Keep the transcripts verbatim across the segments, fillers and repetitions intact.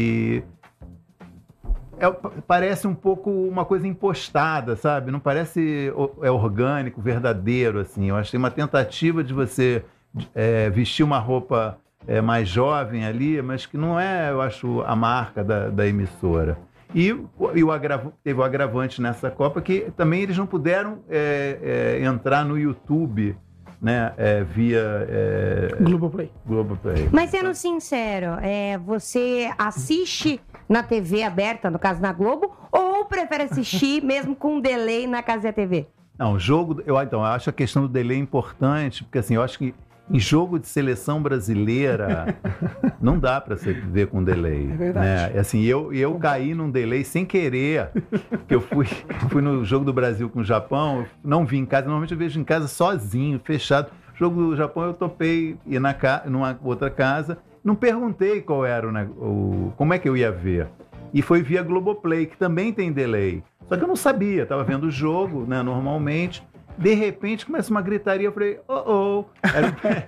e é, parece um pouco uma coisa impostada, sabe? Não parece é orgânico, verdadeiro, assim. Eu acho que tem uma tentativa de você é, vestir uma roupa é, mais jovem ali, mas que não é, eu acho, a marca da, da emissora. E, e o agravo, teve o agravante nessa Copa que também eles não puderam é, é, entrar no YouTube, né, é, via é, Globoplay. Globoplay. Mas sendo sincero, é, você assiste na T V aberta, no caso na Globo, ou prefere assistir mesmo com um delay na Cazé T V? Não, o jogo, eu, então, eu acho a questão do delay importante, porque assim, eu acho que em jogo de seleção brasileira não dá para você ver com delay. É verdade. Né? Assim, eu, eu caí num delay sem querer, que eu fui, fui no jogo do Brasil com o Japão, não vi em casa, normalmente eu vejo em casa sozinho, fechado. O jogo do Japão eu topei ir na ca, numa outra casa, não perguntei qual era o, o, como é que eu ia ver. E foi via Globoplay, que também tem delay. Só que eu não sabia, estava vendo o jogo, né, normalmente. De repente começa uma gritaria, eu falei, oh, oh. Era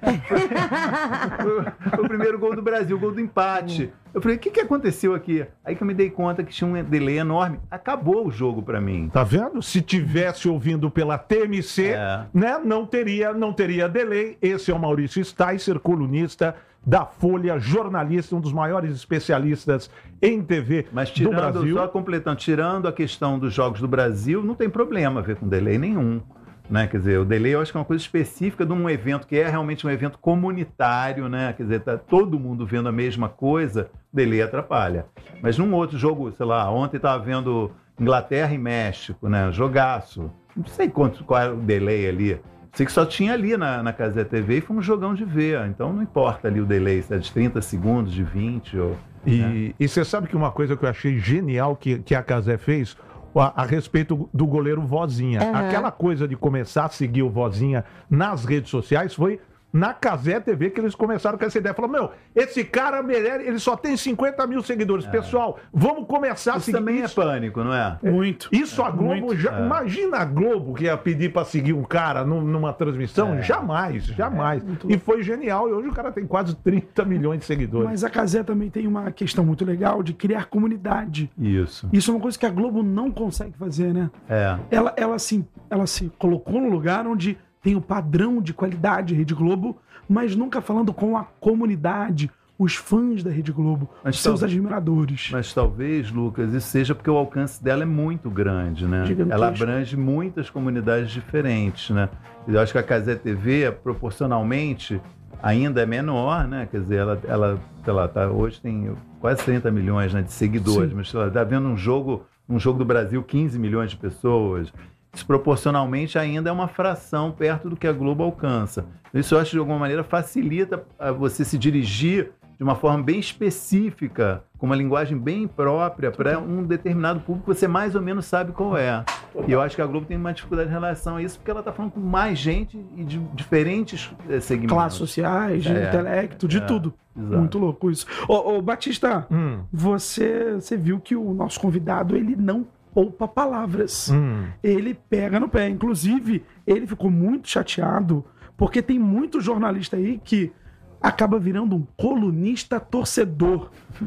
o, o, o primeiro gol do Brasil, o gol do empate. Eu falei, o que, que aconteceu aqui? Aí que eu me dei conta que tinha um delay enorme. Acabou o jogo pra mim. Tá vendo? Se tivesse ouvindo pela T M C, é. né, não teria, não teria delay. Esse é o Maurício Sticer, colunista da Folha, jornalista, um dos maiores especialistas em T V Mas tirando, do Brasil. Só completando, tirando a questão dos jogos do Brasil, não tem problema ver com delay nenhum. Né? Quer dizer, o delay eu acho que é uma coisa específica de um evento que é realmente um evento comunitário, né? Quer dizer, tá todo mundo vendo a mesma coisa, o delay atrapalha. Mas num outro jogo, sei lá, ontem estava vendo Inglaterra e México, né? Jogaço. Não sei quanto, qual era o delay ali. Sei que só tinha ali na, na Cazé T V e foi um jogão de ver. Então não importa ali o delay, se é de trinta segundos, de vinte. Ou, e, né? e você sabe que uma coisa que eu achei genial que, que a Cazé fez a, a respeito do goleiro Vozinha. Uhum. Aquela coisa de começar a seguir o Vozinha nas redes sociais foi na Cazé T V que eles começaram com essa ideia. Falaram, meu, esse cara merece, ele só tem cinquenta mil seguidores. É. Pessoal, vamos começar isso a seguir. Também isso também é pânico, não é? Muito. Isso é, a Globo, muito. já, é. Imagina a Globo que ia pedir para seguir um cara num, numa transmissão. É. Jamais, jamais. É, e foi genial. E hoje o cara tem quase trinta milhões de seguidores. Mas a Cazé também tem uma questão muito legal de criar comunidade. Isso. Isso é uma coisa que a Globo não consegue fazer, né? É. Ela, ela, assim, ela se colocou num lugar onde tem o padrão de qualidade Rede Globo, mas nunca falando com a comunidade, os fãs da Rede Globo, mas os seus tal... admiradores. Mas talvez, Lucas, isso seja porque o alcance dela é muito grande, né? Ela abrange muitas comunidades diferentes, né? Eu acho que a Cazé T V, proporcionalmente, ainda é menor, né? Quer dizer, ela, ela sei lá, tá, hoje tem quase trinta milhões, né, de seguidores, Sim. mas ela está vendo um jogo, um jogo do Brasil, quinze milhões de pessoas. Desproporcionalmente ainda é uma fração perto do que a Globo alcança. Isso eu acho de alguma maneira facilita você se dirigir de uma forma bem específica, com uma linguagem bem própria para um determinado público que você mais ou menos sabe qual é. E eu acho que a Globo tem uma dificuldade em relação a isso porque ela está falando com mais gente e de diferentes segmentos. Classes sociais, de é, intelecto, de é, tudo. Exato. Muito louco isso. Ô, ô Batista, hum. você, você viu que o nosso convidado, ele não poupa palavras. Hum. Ele pega no pé. Inclusive, ele ficou muito chateado porque tem muito jornalista aí que acaba virando um colunista torcedor.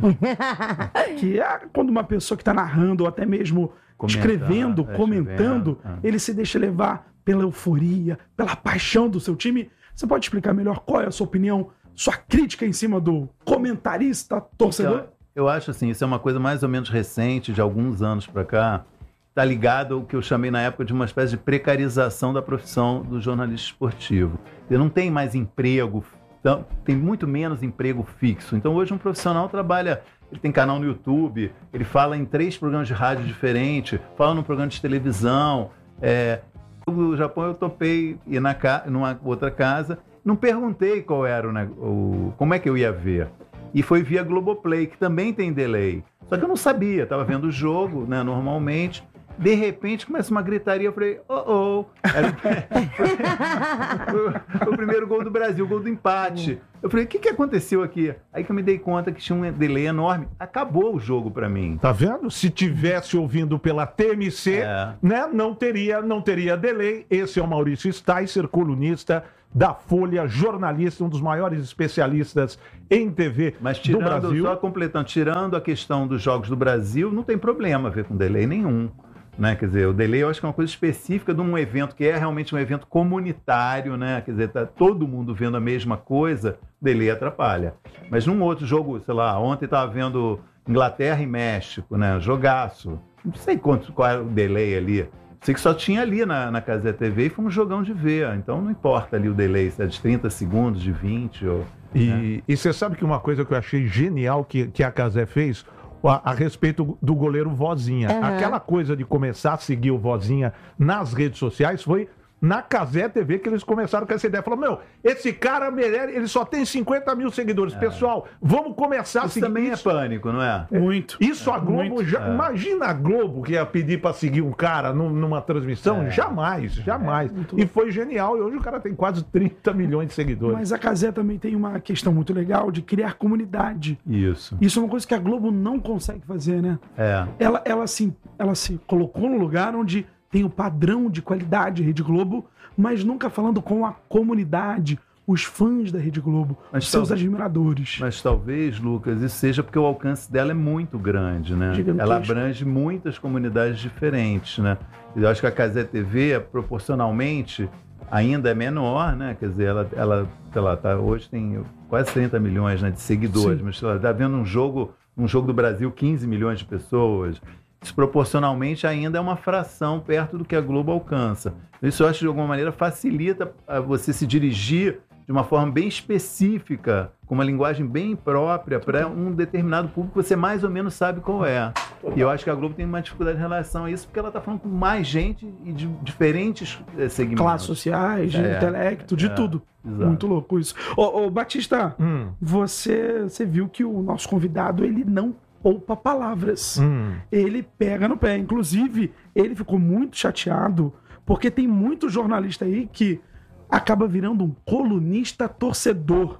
Que é quando uma pessoa que está narrando ou até mesmo Comentar, escrevendo, é, comentando, é. ele se deixa levar pela euforia, pela paixão do seu time. Você pode explicar melhor qual é a sua opinião, sua crítica em cima do comentarista torcedor? Então, eu acho assim, isso é uma coisa mais ou menos recente, de alguns anos para cá, está ligado ao que eu chamei na época de uma espécie de precarização da profissão do jornalista esportivo. Ele não tem mais emprego, então, tem muito menos emprego fixo. Então hoje um profissional trabalha, ele tem canal no YouTube, ele fala em três programas de rádio diferentes, fala num programa de televisão. É, no Japão eu topei ir na ca... numa outra casa, não perguntei qual era o, né, o... como é que eu ia ver. E foi via Globoplay, que também tem delay. Só que eu não sabia, estava vendo o jogo, né, normalmente. De repente começa uma gritaria, eu falei, oh, oh. Era o... o primeiro gol do Brasil, o gol do empate. Eu falei, o que, que aconteceu aqui? Aí que eu me dei conta que tinha um delay enorme. Acabou o jogo para mim. Tá vendo? Se tivesse ouvindo pela T M C, é. né, não teria, não teria delay. Esse é o Maurício Sticer, colunista da Folha, jornalista, um dos maiores especialistas em T V Mas tirando, do Brasil. Só completando, tirando a questão dos Jogos do Brasil, não tem problema ver com delay nenhum. Né? Quer dizer, o delay eu acho que é uma coisa específica de um evento que é realmente um evento comunitário, né? Quer dizer, tá todo mundo vendo a mesma coisa, o delay atrapalha. Mas num outro jogo, sei lá, ontem estava vendo Inglaterra e México, né? Jogaço. Não sei quanto, qual era o delay ali. Sei que só tinha ali na, na Cazé T V e foi um jogão de ver. Então não importa ali o delay, se é de trinta segundos, de vinte. Ou, e, né? e você sabe que uma coisa que eu achei genial que, que a Cazé fez a, a respeito do goleiro Vozinha. Uhum. Aquela coisa de começar a seguir o Vozinha nas redes sociais foi na Cazé T V que eles começaram com essa ideia. Falaram, meu, esse cara, ele só tem cinquenta mil seguidores. É. Pessoal, vamos começar isso a seguir. Também isso é pânico, não é? Muito. Isso a Globo, Muito. já, É. Imagina a Globo que ia pedir pra seguir um cara num, numa transmissão. É. Jamais, jamais. É, e foi genial. E hoje o cara tem quase trinta milhões de seguidores. Mas a Cazé também tem uma questão muito legal de criar comunidade. Isso. Isso é uma coisa que a Globo não consegue fazer, né? É. Ela, ela, se, ela se colocou no lugar onde tem o padrão de qualidade Rede Globo, mas nunca falando com a comunidade, os fãs da Rede Globo, mas os seus tal... admiradores. Mas talvez, Lucas, isso seja porque o alcance dela é muito grande, né? Gigantesco. Ela abrange muitas comunidades diferentes, né? Eu acho que a Cazé T V, proporcionalmente, ainda é menor, né? Quer dizer, ela, ela sei lá, tá, hoje tem quase trinta milhões, né, de seguidores, Sim. mas ela está vendo um jogo, um jogo do Brasil, quinze milhões de pessoas. Isso proporcionalmente ainda é uma fração perto do que a Globo alcança. Isso eu acho que de alguma maneira facilita você se dirigir de uma forma bem específica, com uma linguagem bem própria para um determinado público que você mais ou menos sabe qual é. E eu acho que a Globo tem uma dificuldade em relação a isso porque ela está falando com mais gente e de diferentes segmentos. Classes sociais, de é, intelecto, de é, tudo. Exato. Muito louco isso. Ô, ô Batista, hum. você, você viu que o nosso convidado, ele não poupa palavras. Hum. Ele pega no pé. Inclusive, ele ficou muito chateado porque tem muito jornalista aí que acaba virando um colunista torcedor.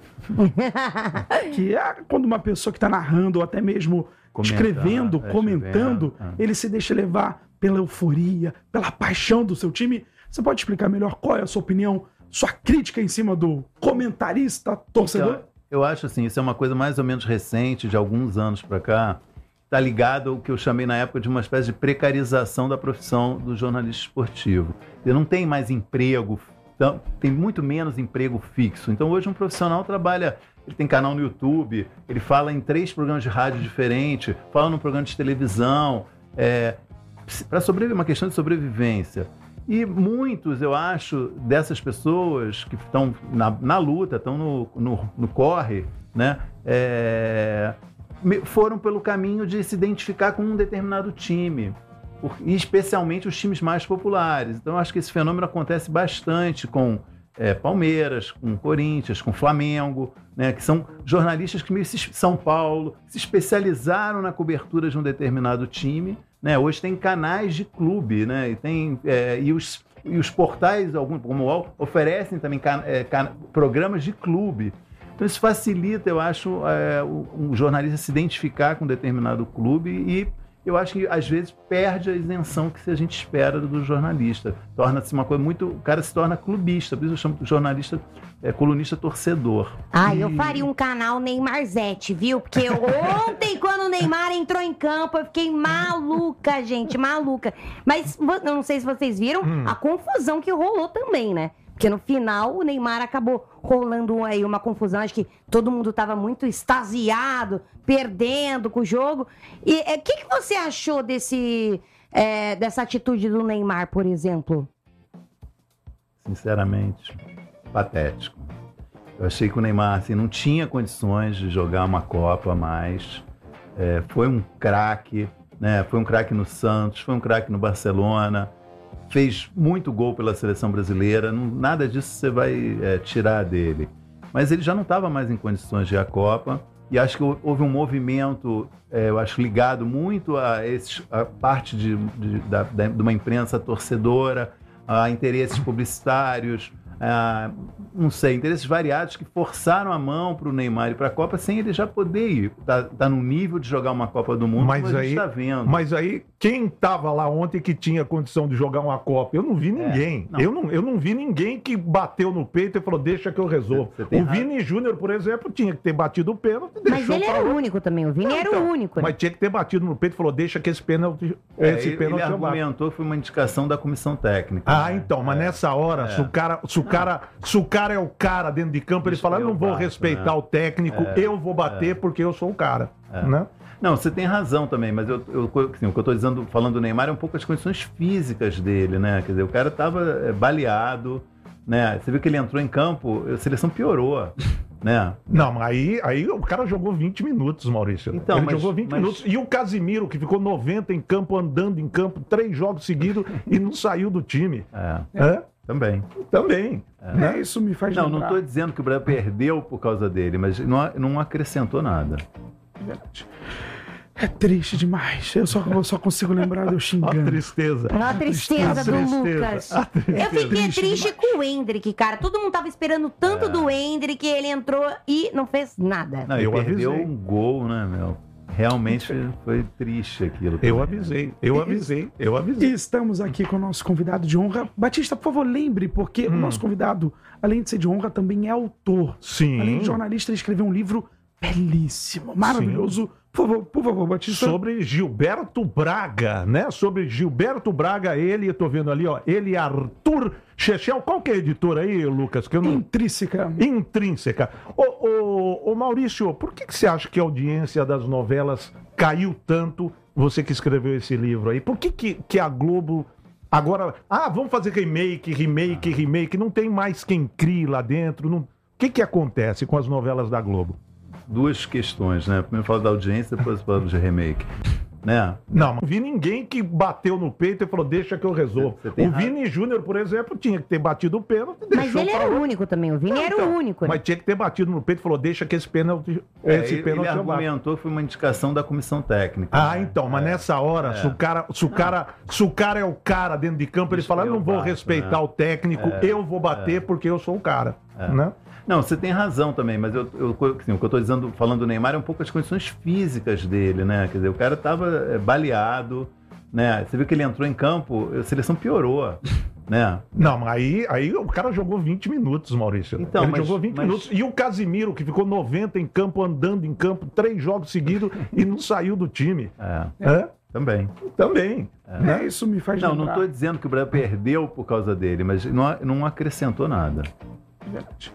Que é quando uma pessoa que está narrando ou até mesmo Comenta, escrevendo, é, comentando, é. ele se deixa levar pela euforia, pela paixão do seu time. Você pode explicar melhor qual é a sua opinião, sua crítica em cima do comentarista torcedor? Então, eu acho assim, isso é uma coisa mais ou menos recente, de alguns anos para cá, está ligado ao que eu chamei na época de uma espécie de precarização da profissão do jornalista esportivo. Ele não tem mais emprego, tem muito menos emprego fixo. Então hoje um profissional trabalha, ele tem canal no YouTube, ele fala em três programas de rádio diferentes, fala num programa de televisão, é, para sobreviver, uma questão de sobrevivência. E muitos, eu acho, dessas pessoas que estão na, na luta, estão no, no, no corre, né, é, foram pelo caminho de se identificar com um determinado time, e especialmente os times mais populares. Então, eu acho que esse fenômeno acontece bastante com é, Palmeiras, com Corinthians, com Flamengo, né, que são jornalistas que meio se, São Paulo, se especializaram na cobertura de um determinado time. Né? Hoje tem canais de clube, né? e, tem, é, e, os, e os portais, algum, como o U O L, oferecem também can, é, can, programas de clube. Então isso facilita, eu acho, é, o, um jornalista se identificar com um determinado clube e eu acho que às vezes perde a isenção que a gente espera do jornalista. Torna-se uma coisa muito... O cara se torna clubista, por isso eu chamo de jornalista, é, colunista torcedor. Ah, e... eu faria um canal Neymarzete, viu? Porque ontem, quando o Neymar entrou em campo, eu fiquei maluca, gente, maluca. Mas eu não sei se vocês viram hum. a confusão que rolou também, né? Porque no final o Neymar acabou rolando aí uma confusão. Acho que todo mundo estava muito extasiado, perdendo com o jogo. E o é, que, que você achou desse, é, dessa atitude do Neymar, por exemplo? Sinceramente, patético. Eu achei que o Neymar assim, não tinha condições de jogar uma Copa a mais. É, foi um craque, né? Foi um craque no Santos, foi um craque no Barcelona. Fez muito gol pela seleção brasileira, não, nada disso você vai é, tirar dele. Mas ele já não estava mais em condições de ir à Copa, e acho que houve um movimento, é, eu acho, ligado muito a, esses, a parte de, de, da, de uma imprensa torcedora, a interesses publicitários, ah, não sei, interesses variados que forçaram a mão para o Neymar ir para a Copa sem ele já poder ir. Tá, tá no nível de jogar uma Copa do Mundo, mas como a aí, gente tá vendo. Mas aí, quem estava lá ontem que tinha condição de jogar uma Copa? Eu não vi ninguém. É, não. Eu, não, eu não vi ninguém que bateu no peito e falou, deixa que eu resolvo. Você, você o Vini Júnior, por exemplo, tinha que ter batido o pênalti. Mas ele era o único também, o Vini não, era então, o único. Mas né? tinha que ter batido no peito e falou, deixa que esse pênalti... É, esse ele, pênalti ele argumentou que foi uma indicação da comissão técnica. Ah, né? então, mas é. nessa hora, é. se, o cara, se, o cara, se o cara é o cara dentro de campo, ele fala, eu não vou bato, respeitar né? o técnico, é. eu vou bater é. porque eu sou o cara, é. né? Não, você tem razão também, mas eu, eu, assim, o que eu estou dizendo, falando do Neymar é um pouco as condições físicas dele, né? Quer dizer, o cara estava é, baleado, né? Você viu que ele entrou em campo, a seleção piorou, né? Não, mas aí, aí o cara jogou vinte minutos, Maurício. Então, ele mas, jogou vinte mas... minutos. E o Casimiro, que ficou noventa em campo, andando em campo, três jogos seguidos e não saiu do time. É. é? Também. Também. É. Né? Isso me faz Não, lembrar. não estou dizendo que o Brasil perdeu por causa dele, mas não, não acrescentou nada. Verdade. É triste demais. Eu só, eu só consigo lembrar de eu xingando. A tristeza. A tristeza, a tristeza do Lucas. A tristeza. Eu fiquei triste, triste com o Hendrick, cara. Todo mundo tava esperando tanto é. do Hendrick, ele entrou e não fez nada. Não, eu perdeu avisei. um gol, né, meu? Realmente foi triste aquilo. Eu avisei, eu avisei, eu avisei. E estamos aqui com o nosso convidado de honra. Batista, por favor, lembre, porque hum. o nosso convidado, além de ser de honra, também é autor. Sim. Além de jornalista, ele escreveu um livro belíssimo, maravilhoso. Sim. Por favor, por favor, Batista. Sobre Gilberto Braga, né? Sobre Gilberto Braga, ele, eu tô vendo ali, ó, ele e Arthur Chechel. Qual que é a editora aí, Lucas? Que eu não... Intrínseca. Intrínseca. Ô, ô, ô Maurício, por que, que você acha que a audiência das novelas caiu tanto, você que escreveu esse livro aí? Por que, que, que a Globo... Agora, ah, vamos fazer remake, remake, remake, não tem mais quem crie lá dentro. Não... O que, que acontece com as novelas da Globo? Duas questões, né? Primeiro falo da audiência, depois falo de remake. Né? Não, não vi ninguém que bateu no peito e falou, deixa que eu resolvo. O ra... Vini Júnior, por exemplo, tinha que ter batido o pênalti. Mas ele era o único também, o Vini não, era então, o único. Né? Mas tinha que ter batido no peito e falou, deixa que esse pênalti... É, esse ele, pênalti ele argumentou que foi uma indicação da comissão técnica. Ah, né? então, mas é. nessa hora, é. se, o cara, se, o cara, se o cara é o cara dentro de campo, ele fala, eu não vou bato, respeitar né? o técnico, é. eu vou bater é. porque eu sou o cara. É. Né? Não, você tem razão também, mas eu, eu, assim, o que eu estou dizendo, falando do Neymar é um pouco as condições físicas dele, né? Quer dizer, o cara estava é, baleado, né? Você viu que ele entrou em campo, a seleção piorou, né? Não, mas aí, aí o cara jogou vinte minutos, Maurício. Então, ele mas, jogou vinte mas... minutos. E o Casimiro, que ficou noventa em campo, andando em campo, três jogos seguidos e não saiu do time. É. é? Também. Também. É. Né? Isso me faz Não, lembrar. não estou dizendo que o Brasil perdeu por causa dele, mas não, não acrescentou nada. Verdade.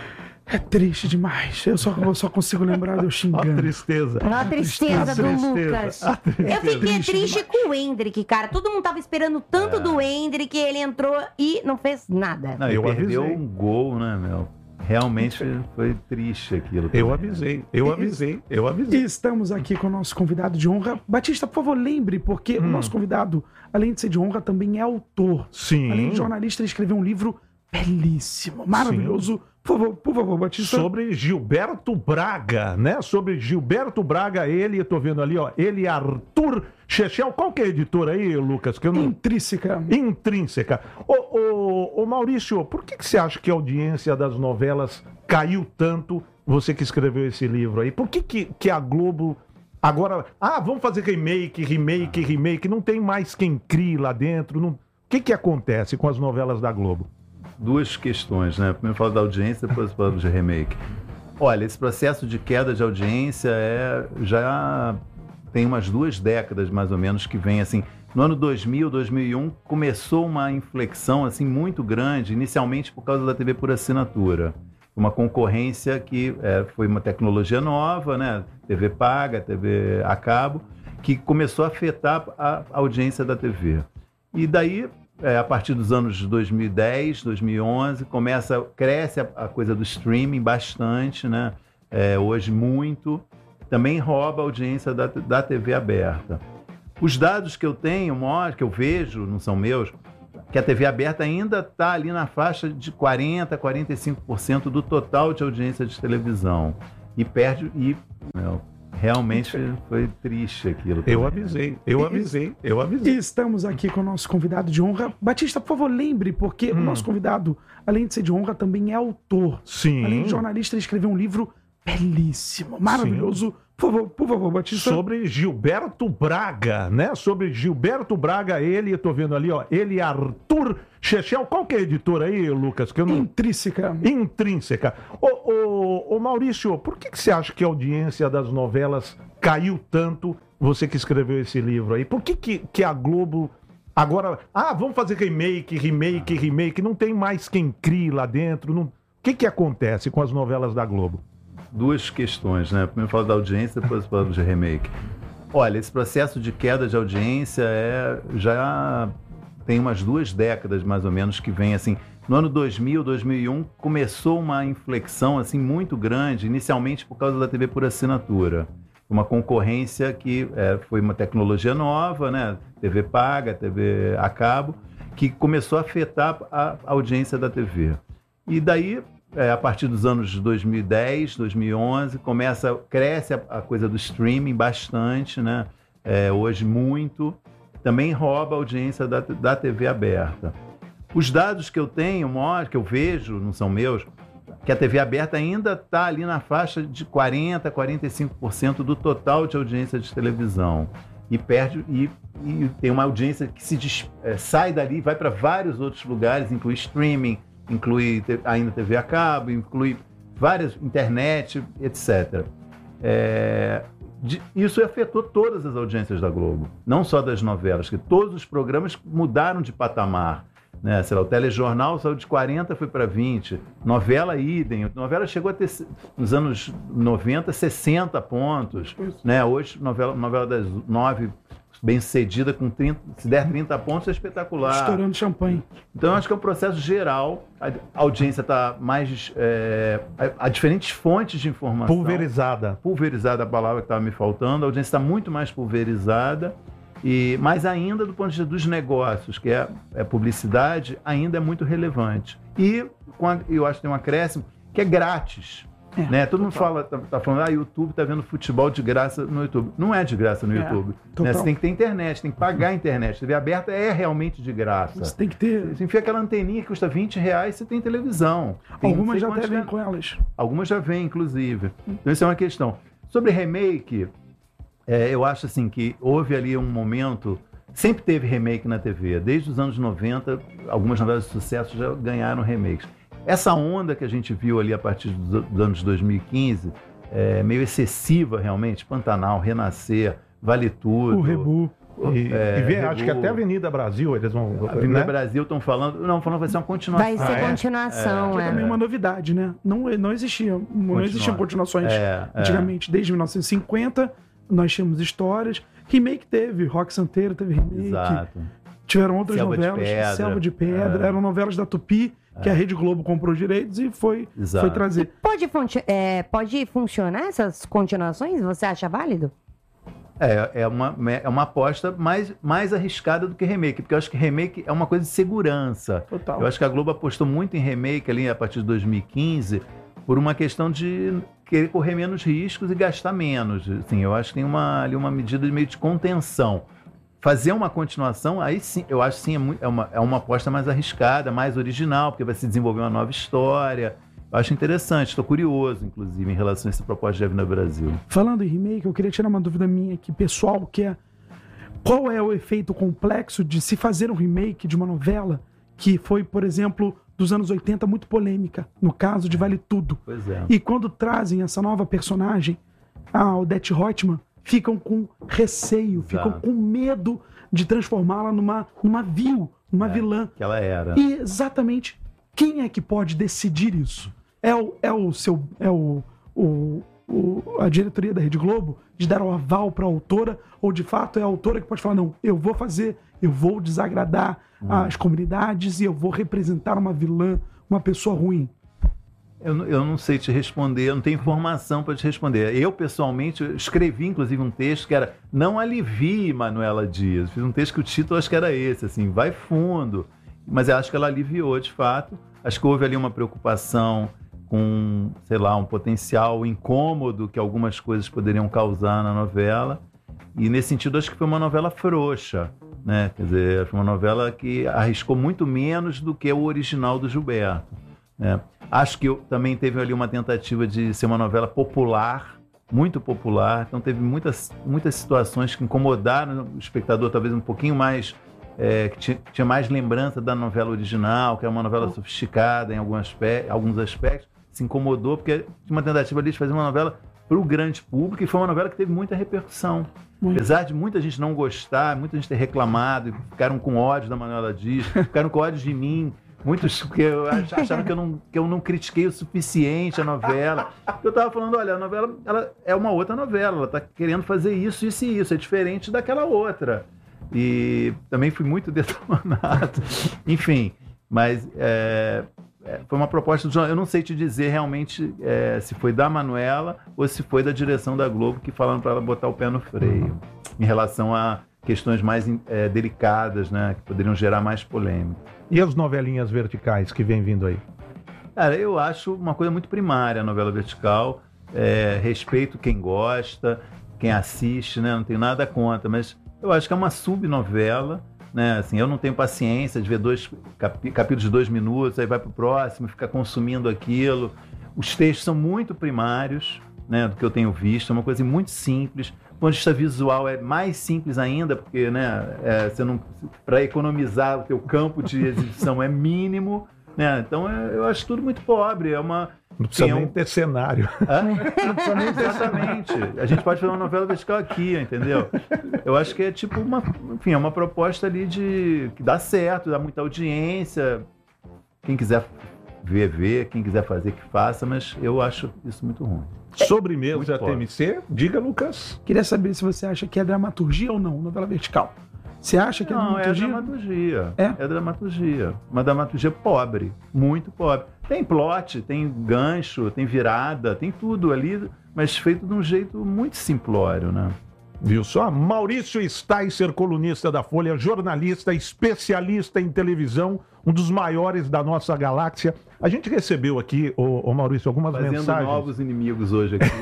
É triste demais. Eu só, eu só consigo lembrar de eu xingando. A tristeza. A tristeza, a do tristeza. Lucas. A tristeza. Eu fiquei triste, triste com o Hendrick, cara. Todo mundo tava esperando tanto é. do Hendrick, ele entrou e não fez nada. Não, eu perdeu avisei. um gol, né, meu? Realmente foi triste aquilo. Eu avisei, eu avisei, eu avisei. E estamos aqui com o nosso convidado de honra. Batista, por favor, lembre, porque hum. o nosso convidado, além de ser de honra, também é autor. Sim. Além de jornalista, ele escreveu um livro belíssimo, maravilhoso. Sim. Por favor, por favor, Batista. Sobre Gilberto Braga, né? Sobre Gilberto Braga, ele, eu tô vendo ali, ó, ele e Arthur Chechel. Qual que é a editora aí, Lucas? Que eu não... Intrínseca. Intrínseca. Ô, ô, ô Maurício, por que, que você acha que a audiência das novelas caiu tanto, você que escreveu esse livro aí? Por que, que, que a Globo... Agora, ah, vamos fazer remake, remake, remake, não tem mais quem crie lá dentro. Não... O que, que acontece com as novelas da Globo? Duas questões, né? Primeiro falo da audiência, depois falo de remake. Olha, esse processo de queda de audiência é, já tem umas duas décadas, mais ou menos, que vem assim... No ano dois mil, dois mil e um, começou uma inflexão assim, muito grande, inicialmente por causa da T V por assinatura. Uma concorrência que é, foi uma tecnologia nova, né? T V paga, T V a cabo, que começou a afetar a audiência da T V. E daí... É, a partir dos anos de dois mil e dez, dois mil e onze, começa, cresce a, a coisa do streaming bastante, né? É, hoje muito. Também rouba a audiência da, da T V aberta. Os dados que eu tenho, que eu vejo, não são meus, que a T V aberta ainda está ali na faixa de quarenta por cento, quarenta e cinco por cento do total de audiência de televisão. E perde... E, meu, Realmente foi triste aquilo. Eu avisei, eu avisei, eu avisei. E estamos aqui com o nosso convidado de honra. Batista, por favor, lembre, porque hum. o nosso convidado, além de ser de honra, também é autor. Sim. Além de jornalista, ele escreveu um livro belíssimo, maravilhoso. Sim. Por favor, por favor, Batista. Sobre Gilberto Braga, né? Sobre Gilberto Braga, ele, eu tô vendo ali, ó, ele e Arthur Chechel. Qual que é a editora aí, Lucas? Que eu não... Intrínseca. Intrínseca. Ô, ô, ô Maurício, por que, que você acha que a audiência das novelas caiu tanto, você que escreveu esse livro aí? Por que, que, que a Globo agora... Ah, vamos fazer remake, remake, remake. Não tem mais quem crie lá dentro. Não... O que, que acontece com as novelas da Globo? Duas questões, né? Primeiro falo da audiência, depois falo de remake. Olha, esse processo de queda de audiência é, já tem umas duas décadas, mais ou menos, que vem assim... No ano dois mil, dois mil e um, começou uma inflexão assim, muito grande, inicialmente por causa da T V por assinatura. Uma concorrência que é, foi uma tecnologia nova, né? T V paga, T V a cabo, que começou a afetar a audiência da T V. E daí... É, a partir dos anos de dois mil e dez, dois mil e onze, começa, cresce a, a coisa do streaming bastante, né? É, hoje muito. Também rouba a audiência da, da T V aberta. Os dados que eu tenho, que eu vejo, não são meus, que a T V aberta ainda está ali na faixa de quarenta por cento, quarenta e cinco por cento do total de audiência de televisão. E perde e, e tem uma audiência que se des, é, sai dali e vai para vários outros lugares, inclui streaming, inclui ainda T V a cabo, inclui várias, internet, etcétera. É, de, isso afetou todas as audiências da Globo, não só das novelas, que todos os programas mudaram de patamar. Né? Sei lá, o telejornal saiu de quarenta, foi para vinte, novela idem, novela chegou a ter, nos anos noventa, sessenta pontos. Né? Hoje, novela, novela das nove... bem sucedida, com trinta, se der trinta pontos, é espetacular. Estourando champanhe. Então, eu acho que é um processo geral. A audiência está mais... É, há diferentes fontes de informação. Pulverizada. Pulverizada, a palavra que estava me faltando. A audiência está muito mais pulverizada. E, mas ainda, do ponto de vista dos negócios, que é, é publicidade, ainda é muito relevante. E quando, eu acho que tem um acréscimo que é grátis. É, né? Todo mundo fala, tá, tá falando, ah, YouTube tá vendo futebol de graça no YouTube. Não é de graça no é, YouTube. Né? Você tem que ter internet, tem que pagar a internet. T V aberta é realmente de graça. Você tem que ter. Você enfia aquela anteninha que custa vinte reais, você tem televisão. Tem, Algumas já até vêm com elas. Algumas já vêm, inclusive. Então, isso é uma questão. Sobre remake, é, eu acho assim que houve ali um momento. Sempre teve remake na T V. Desde os anos noventa, algumas novelas de sucesso já ganharam remakes. Essa onda que a gente viu ali a partir dos, dos anos dois mil e quinze, é meio excessiva realmente, Pantanal, Renascer, Vale Tudo. O Rebu. E, é, e vê, Rebu. Acho que até a Avenida Brasil eles vão... A Avenida né? Brasil estão falando... Não, falando que vai ser uma continuação. Vai ser ah, continuação, é. é. é também uma novidade, né? Não, não existia, não Continua. existiam continuações é, antigamente. É. Desde mil novecentos e cinquenta, nós tínhamos histórias. Remake teve, Rock Santeiro teve remake. Exato. Tiveram outras Selva novelas, de Pedra. Selva de Pedra, É. eram novelas da Tupi, que a Rede Globo comprou direitos e foi, foi trazer. Pode, é, pode funcionar essas continuações? Você acha válido? É, é, uma, é uma aposta mais, mais arriscada do que remake, porque eu acho que remake é uma coisa de segurança. Total. Eu acho que a Globo apostou muito em remake ali a partir de dois mil e quinze por uma questão de querer correr menos riscos e gastar menos. Assim, eu acho que tem uma, ali uma medida de meio de contenção. Fazer uma continuação, aí sim, eu acho sim, é, muito, é, uma, é uma aposta mais arriscada, mais original, porque vai se desenvolver uma nova história. Eu acho interessante, estou curioso, inclusive, em relação a essa proposta de Avenida Brasil. Falando em remake, eu queria tirar uma dúvida minha aqui, pessoal, que é qual é o efeito complexo de se fazer um remake de uma novela que foi, por exemplo, dos anos oitenta, muito polêmica, no caso de Vale Tudo. Pois é. E quando trazem essa nova personagem, a Odete Roitman, ficam com receio, Exato. ficam com medo de transformá-la numa, numa vil, numa é, vilã. Que ela era. E exatamente, quem é que pode decidir isso? É o, é o seu, é o, o, o, a diretoria da Rede Globo de dar o aval para a autora, ou de fato é a autora que pode falar, não, eu vou fazer, eu vou desagradar hum. as comunidades e eu vou representar uma vilã, uma pessoa ruim? Eu, eu não sei te responder, eu não tenho informação para te responder. Eu, pessoalmente, escrevi, inclusive, um texto que era Não Alivie Manuela Dias. Fiz um texto que o título acho que era esse, assim, vai fundo. Mas eu acho que ela aliviou, de fato. Acho que houve ali uma preocupação com, sei lá, um potencial incômodo que algumas coisas poderiam causar na novela. E nesse sentido, acho que foi uma novela frouxa, né? Quer dizer, foi uma novela que arriscou muito menos do que o original do Gilberto, né? Acho que eu, também teve ali uma tentativa de ser uma novela popular, muito popular, então teve muitas, muitas situações que incomodaram o espectador, talvez um pouquinho mais, é, que tinha, tinha mais lembrança da novela original, que é uma novela sofisticada em algum aspecto, alguns aspectos, se incomodou, porque tinha uma tentativa ali de fazer uma novela para o grande público, e foi uma novela que teve muita repercussão. Muito. Apesar de muita gente não gostar, muita gente ter reclamado, ficaram com ódio da Manuela Dias, ficaram com ódio de mim, muitos que acharam que eu, não, que eu não critiquei o suficiente a novela. Eu estava falando, olha, a novela ela é uma outra novela, ela está querendo fazer isso, isso e isso, é diferente daquela outra. E também fui muito detonado. Enfim, mas é, foi uma proposta do jornal. Eu não sei te dizer realmente é, se foi da Manuela ou se foi da direção da Globo que falaram para ela botar o pé no freio em relação a questões mais é, delicadas, né, que poderiam gerar mais polêmica. E as novelinhas verticais que vem vindo aí? Cara, eu acho uma coisa muito primária a novela vertical. É, respeito quem gosta, quem assiste, né, não tenho nada contra, mas eu acho que é uma subnovela, né? Assim, eu não tenho paciência de ver dois capi- capítulos de dois minutos, aí vai para o próximo, ficar consumindo aquilo. Os textos são muito primários, né, do que eu tenho visto, é uma coisa muito simples. Do ponto de vista visual é mais simples ainda, porque, né, é, você não, para economizar o teu campo de exibição é mínimo, né? Então é, eu acho tudo muito pobre. É uma Não precisa Sim, nem é um... ter cenário. Não precisa nem ter Exatamente. A gente pode fazer uma novela vertical aqui, entendeu? Eu acho que é tipo uma, enfim, é uma proposta ali de que dá certo, dá muita audiência. Quem quiser ver, ver. Quem quiser fazer, que faça. Mas eu acho isso muito ruim. Sobremesa T M C, diga, Lucas. Queria saber se você acha que é dramaturgia ou não, novela vertical. Você acha que é não, dramaturgia? Não, é dramaturgia. É? É dramaturgia. Uma dramaturgia pobre, muito pobre. Tem plot, tem gancho, tem virada, tem tudo ali, mas feito de um jeito muito simplório, né? Viu só? Maurício Sticer, colunista da Folha, jornalista, especialista em televisão, um dos maiores da nossa galáxia. A gente recebeu aqui, ô, ô Maurício, algumas Fazendo mensagens. novos inimigos hoje aqui.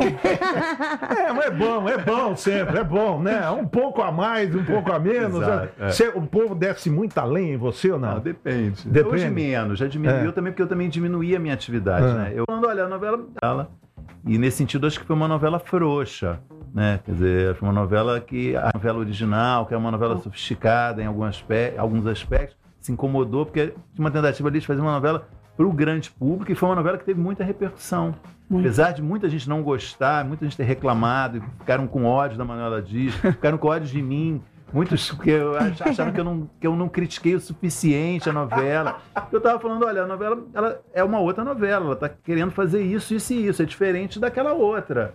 É, mas é bom, é bom sempre, é bom, né? Um pouco a mais, um pouco a menos. Exato, é. Você, o povo desce muito além em você ou não? Não, depende. Depende. Hoje menos, já diminuiu É. também, porque eu também diminuí a minha atividade, É. né? Eu falando, olha, a novela... Ela, e nesse sentido, acho que foi uma novela frouxa, né? Quer dizer, foi uma novela que... A novela original, que é uma novela sofisticada em algum aspecto, alguns aspectos, se incomodou, porque tinha uma tentativa ali de fazer uma novela para o grande público, e foi uma novela que teve muita repercussão. Muito. Apesar de muita gente não gostar, muita gente ter reclamado, ficaram com ódio da Manuela Dias, ficaram com ódio de mim, muitos que acharam que eu, não, que eu não critiquei o suficiente a novela. Eu estava falando, olha, a novela ela é uma outra novela, ela está querendo fazer isso, isso e isso, é diferente daquela outra.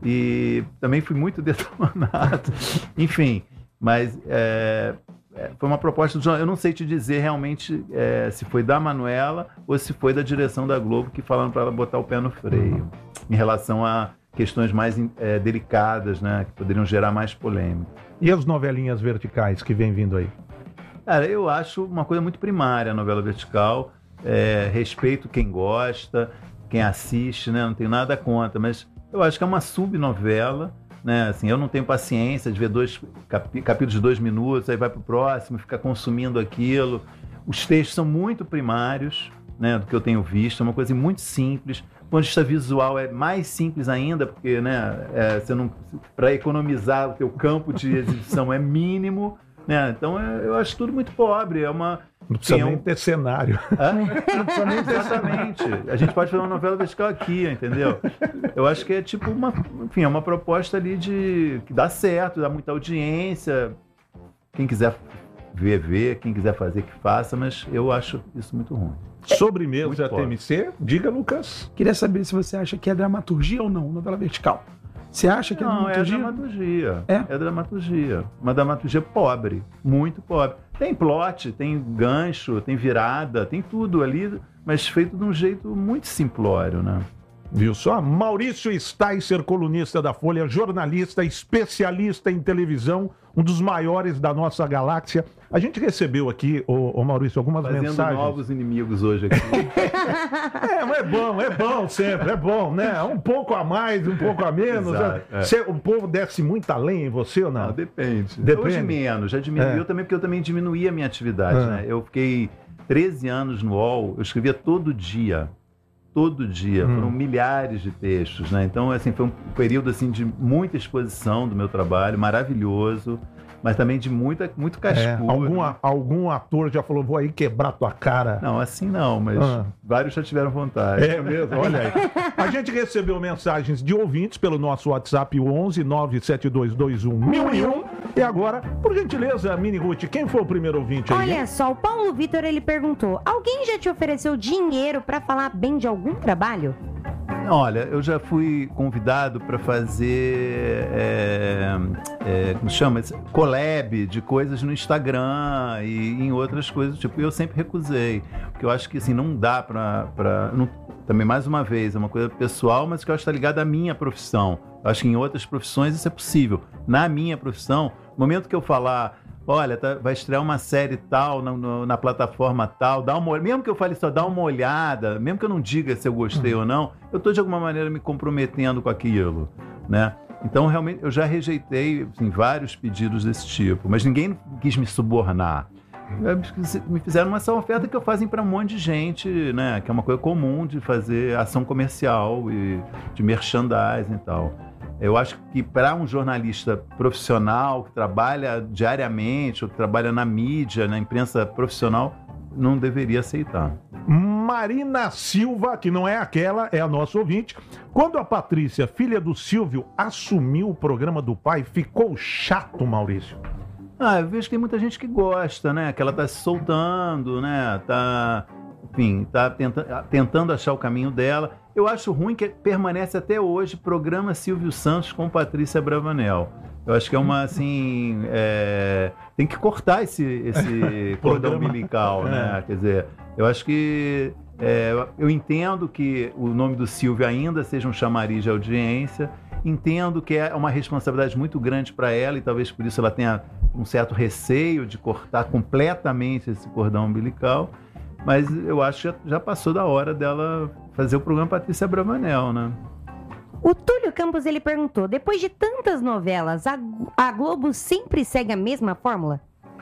E também fui muito detonado. Enfim, mas... É... É, foi uma proposta do jornal. Eu não sei te dizer realmente é, se foi da Manuela ou se foi da direção da Globo que falaram para ela botar o pé no freio em relação a questões mais é, delicadas, né, que poderiam gerar mais polêmica. E as novelinhas verticais que vem vindo aí? Cara, eu acho uma coisa muito primária a novela vertical. É, respeito quem gosta, quem assiste, né, não tenho nada contra, mas eu acho que é uma subnovela. Né, assim, eu não tenho paciência de ver dois capi- capítulos de dois minutos, aí vai para o próximo, ficar consumindo aquilo. Os textos são muito primários, né, do que eu tenho visto, é uma coisa muito simples. Do ponto de vista visual é mais simples ainda, porque, né, é, você não, para economizar o teu campo de exibição é mínimo, né, então é, eu acho tudo muito pobre. É uma Não precisa Sim, nem é um... ter cenário. Não precisa nem ter Exatamente. A gente pode fazer uma novela vertical aqui, entendeu? Eu acho que é tipo uma, enfim, é uma proposta ali de que dá certo, dá muita audiência. Quem quiser ver, ver. Quem quiser fazer, que faça. Mas eu acho isso muito ruim. Sobremesa T M C, diga, Lucas. Queria saber se você acha que é dramaturgia ou não, novela vertical. Você acha que é Não, dramaturgia? é dramaturgia. É? É dramaturgia. Uma dramaturgia pobre, muito pobre. Tem plot, tem gancho, tem virada, tem tudo ali, mas feito de um jeito muito simplório, né? Viu só? Maurício Sticer, colunista da Folha, jornalista, especialista em televisão, um dos maiores da nossa galáxia. A gente recebeu aqui, ô, ô Maurício, algumas Fazendo mensagens. novos inimigos hoje aqui. É, mas é bom, é bom sempre, é bom, né? Um pouco a mais, um pouco a menos. Exato, é. Você, o povo desce muito além em você ou não? Não, depende. Depende. Hoje menos, já diminuiu É. também, porque eu também diminuí a minha atividade, É. né? Eu fiquei treze anos no U O L, eu escrevia todo dia. Todo dia, Hum. foram milhares de textos, né? Então, assim, foi um período assim, de muita exposição do meu trabalho, maravilhoso, mas também de muita, muito É, cascudo. algum, a- algum ator já falou, vou aí quebrar tua cara. Não, assim não, mas Ah. vários já tiveram vontade. É mesmo, olha aí. A gente recebeu mensagens de ouvintes pelo nosso WhatsApp, o onze nove sete dois dois um mil e um. E agora, por gentileza, Mini Ruth, quem foi o primeiro ouvinte aí? Olha só, o Paulo Vitor, ele perguntou: alguém já te ofereceu dinheiro pra falar bem de algum trabalho? Olha, eu já fui convidado para fazer, é, é, como se chama? Esse collab de coisas no Instagram e em outras coisas, tipo, eu sempre recusei, porque eu acho que assim, não dá para... Também, mais uma vez, é uma coisa pessoal, mas que eu acho que está ligada à minha profissão. Eu acho que em outras profissões isso é possível. Na minha profissão, no momento que eu falar... Olha, tá, vai estrear uma série tal na, no, na plataforma tal, dá uma, mesmo que eu fale só, dá uma olhada, mesmo que eu não diga se eu gostei ou não, eu estou de alguma maneira me comprometendo com aquilo, né? Então, realmente, eu já rejeitei assim, vários pedidos desse tipo, mas ninguém quis me subornar. Me fizeram essa oferta que eu fazem para um monte de gente, né? Que é uma coisa comum de fazer ação comercial e de merchandising e tal. Eu acho que para um jornalista profissional que trabalha diariamente, ou que trabalha na mídia, na imprensa profissional, não deveria aceitar. Marina Silva, que não é aquela, é a nossa ouvinte. Quando a Patrícia, filha do Silvio, assumiu o programa do pai, ficou chato, Maurício? Ah, eu vejo que tem muita gente que gosta, né? Que ela tá se soltando, né? Tá, enfim, tá tenta, tentando achar o caminho dela. Eu acho ruim que permanece até hoje programa Silvio Santos com Patrícia Bravanel. Eu acho que é uma, assim... É... Tem que cortar esse, esse cordão umbilical, né? É. Quer dizer, eu acho que... É, eu entendo que o nome do Silvio ainda seja um chamariz de audiência. Entendo que é uma responsabilidade muito grande para ela e talvez por isso ela tenha um certo receio de cortar completamente esse cordão umbilical. Mas eu acho que já, já passou da hora dela fazer o programa Patrícia Bravanel, né? O Túlio Campos, ele perguntou, depois de tantas novelas, a, a Globo sempre segue a mesma fórmula?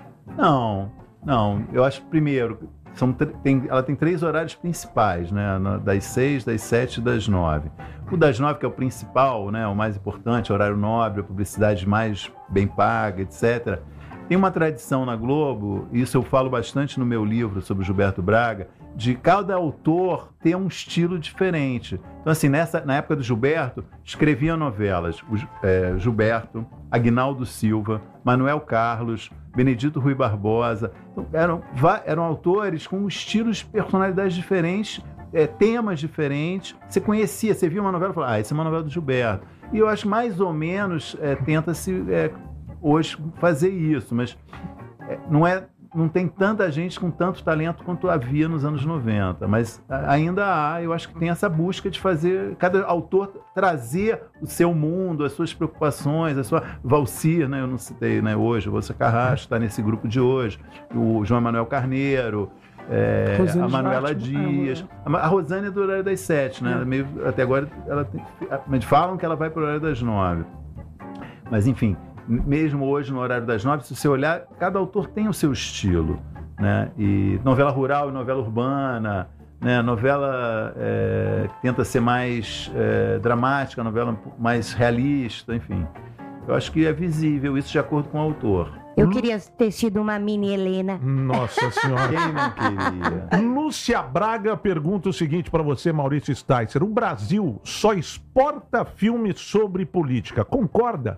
Não, não. Eu acho, primeiro, são, tem, ela tem três horários principais, né? Das seis, das sete e das nove. O das nove, que é o principal, né? O mais importante, horário nobre, a publicidade mais bem paga, etcétera. Tem uma tradição na Globo, isso eu falo bastante no meu livro sobre o Gilberto Braga, de cada autor ter um estilo diferente. Então, assim, nessa, na época do Gilberto, escreviam novelas. O, é, Gilberto, Aguinaldo Silva, Manuel Carlos, Benedito Rui Barbosa. Então, eram, eram autores com estilos, personalidades diferentes, é, temas diferentes. Você conhecia, você via uma novela e falava, ah, essa é uma novela do Gilberto. E eu acho que mais ou menos é, tenta-se... É, hoje fazer isso, mas não, é, não tem tanta gente com tanto talento quanto havia nos anos noventa, mas ainda há, eu acho que tem essa busca de fazer, cada autor trazer o seu mundo, as suas preocupações, a sua Valcir, né, eu não citei, né, hoje, o Você Carrasco está nesse grupo de hoje, o João Manuel Carneiro, é, a Manuela Dias, a, a Rosane é do horário das sete, né, é. meio, até agora ela tem, mas falam que ela vai para o horário das nove, mas enfim, mesmo hoje no horário das nove, se você olhar, cada autor tem o seu estilo, né? E novela rural e novela urbana, né? Novela é, que tenta ser mais é, dramática, novela mais realista, enfim. Eu acho que é visível isso de acordo com o autor. Eu queria ter sido uma mini Helena. Nossa Senhora. Quem não queria? Lúcia Braga pergunta o seguinte para você, Maurício Sticer. O Brasil só exporta filmes sobre política. Concorda?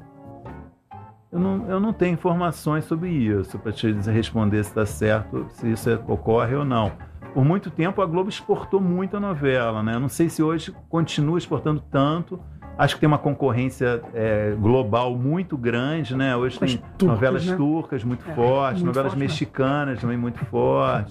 Eu não, eu não tenho informações sobre isso para te responder se está certo, se isso ocorre ou não. Por muito tempo a Globo exportou muita novela, né? Eu não sei se hoje continua exportando tanto. Acho que tem uma concorrência é, global muito grande, né? Hoje tem turcas, novelas né? turcas muito é, fortes, muito novelas forte, mexicanas né? também muito fortes.